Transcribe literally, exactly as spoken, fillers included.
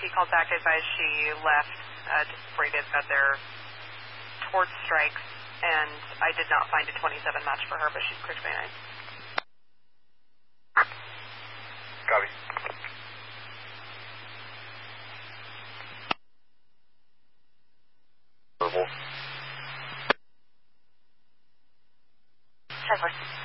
he called back to advise she left, uh, just before he did that there towards strikes, and I did not find a twenty-seven match for her, but she's clear twenty-nine. Copy. Verbal. ten four.